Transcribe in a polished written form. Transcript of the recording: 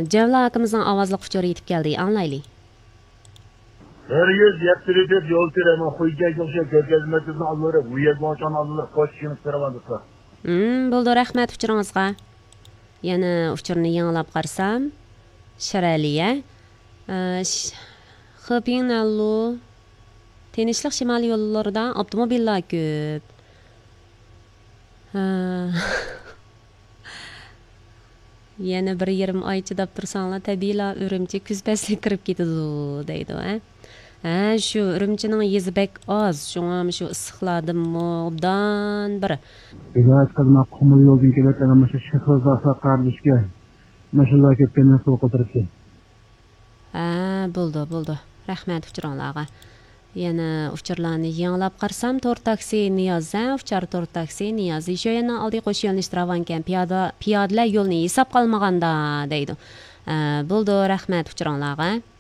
Cevla akımızın avazlıq uçuru yetib geldi. Anlaylı. 174 yol terema qo'ygan yo'qsa ko'rgazmasizni olib, bu yerga ochon olib qo'shishimiz kerak. Bo'ldi, rahmat uçurunuzga. Yana uçurunu yanılab qarsam, Şiraliya. Xipinallu Tinchlik shimoliy yo'llarida avtomobillar ko'p. Yana 1,5 oy chidab tursanglar, tabiiyla Urumchi kuz fasli kirib ketadi deydi, shu Urumchining yezi bek oz, shunga shu issiqlardan obdan bir. Biraz qilma qumul yo'ldan kelayotgan mana shu shahrzodsa qarlishga mashinalar ketgandan so'ng qo'tiribdi. Bo'ldi. Rahmat uchuringlarga. Yana uçurlarni yanglab qarsam, Tor taksi Niyozdan, uçar Tor taksi Niyoz. Shu yana oldi qo'sh yo'lnishtirvankan piyodalar yo'lni hisob qilmaganda deydi. Bo'ldi, rahmat uchuringlarga.